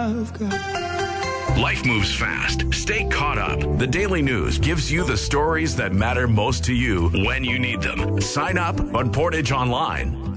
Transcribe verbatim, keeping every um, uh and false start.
I've got. Life moves fast. Stay caught up. The Daily News gives you the stories that matter most to you when you need them. Sign up on Portage Online.